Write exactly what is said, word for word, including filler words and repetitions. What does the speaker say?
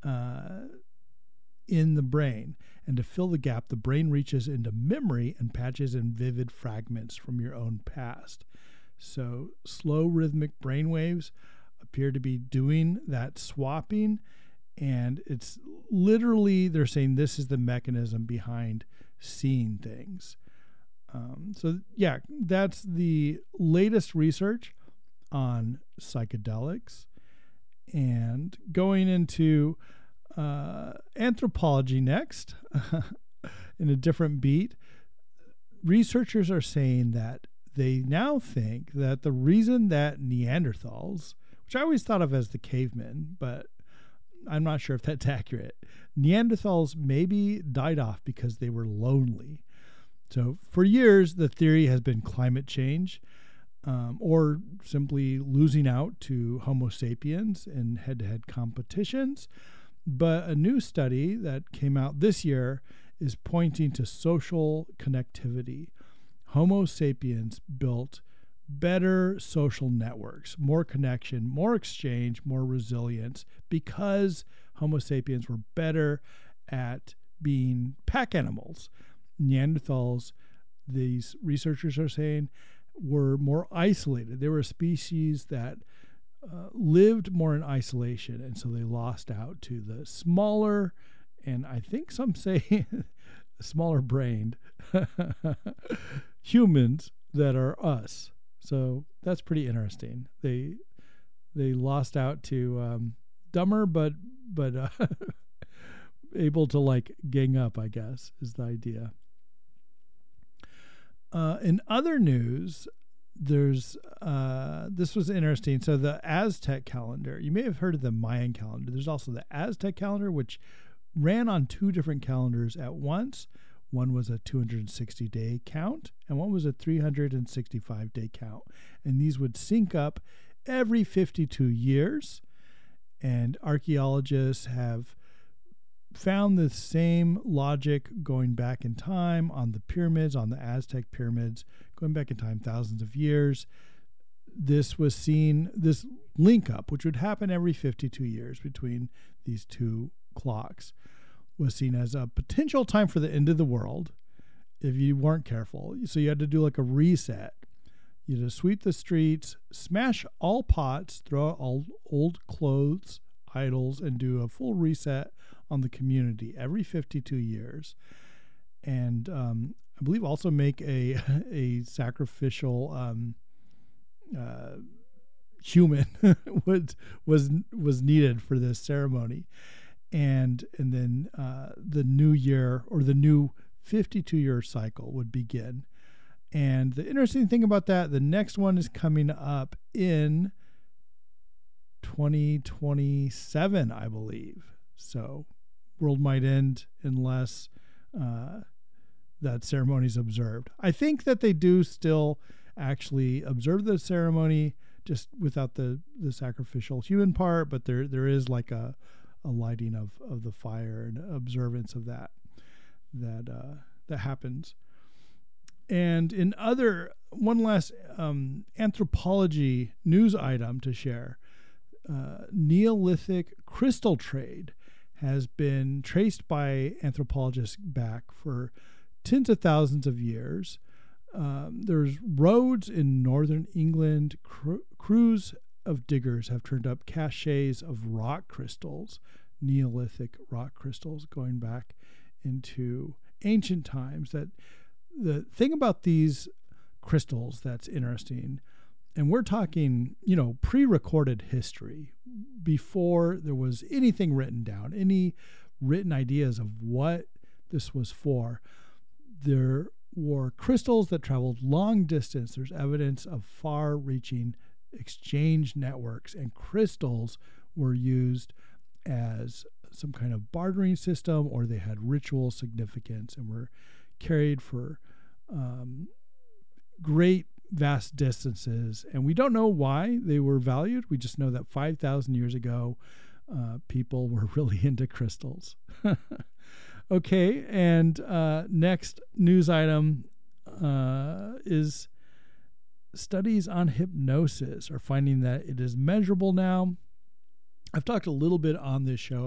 uh, in the brain. And to fill the gap, the brain reaches into memory and patches in vivid fragments from your own past. So slow rhythmic brain waves appear to be doing that swapping. And it's literally, they're saying this is the mechanism behind seeing things. Um, so yeah, that's the latest research on psychedelics. And going into uh, anthropology next, in a different beat, researchers are saying that they now think that the reason that Neanderthals, which I always thought of as the cavemen, but I'm not sure if that's accurate, Neanderthals maybe died off because they were lonely. So for years, the theory has been climate change, um, or simply losing out to Homo sapiens in head-to-head competitions. But a new study that came out this year is pointing to social connectivity. Homo sapiens built better social networks, more connection, more exchange, more resilience, because Homo sapiens were better at being pack animals. Neanderthals, these researchers are saying, were more isolated. They were a species that uh, lived more in isolation, and so they lost out to the smaller, and I think some say smaller brained humans that are us. So that's pretty interesting. They they lost out to um, dumber, but but uh, able to like gang up, I guess, is the idea. Uh, in other news, there's uh, this was interesting. So the Aztec calendar, you may have heard of the Mayan calendar. There's also the Aztec calendar, which ran on two different calendars at once. One was a two hundred sixty day count, and one was a three hundred sixty-five day count. And these would sync up every fifty-two years. And archaeologists have found the same logic going back in time on the pyramids, on the Aztec pyramids, going back in time thousands of years. This was seen, this link up, which would happen every fifty-two years between these two clocks, was seen as a potential time for the end of the world if you weren't careful. So you had to do like a reset. You had to sweep the streets, smash all pots, throw out all old clothes, idols, and do a full reset on the community every fifty-two years. And um, I believe also make a a sacrificial um, uh, human was was was needed for this ceremony. And and then uh, the new year, or the new fifty-two year cycle, would begin. And the interesting thing about that, the next one is coming up in twenty twenty-seven, I believe. So world might end unless uh, that ceremony is observed. I think that they do still actually observe the ceremony, just without the, the sacrificial human part, but there there is like a a lighting of, of the fire and observance of that that uh, that happens. And in other, one last um, anthropology news item to share, uh, Neolithic crystal trade has been traced by anthropologists back for tens of thousands of years. Um, there's roads in northern England. Cru- crews of diggers have turned up caches of rock crystals, Neolithic rock crystals, going back into ancient times. That the thing about these crystals that's interesting, and we're talking, you know, pre-recorded history, before there was anything written down, any written ideas of what this was for. There were crystals that traveled long distance. There's evidence of far-reaching exchange networks, and crystals were used as some kind of bartering system, or they had ritual significance and were carried for um, great vast distances. And we don't know why they were valued. We just know that five thousand years ago, uh, people were really into crystals. Okay, and uh, next news item uh, is studies on hypnosis are finding that it is measurable now. I've talked a little bit on this show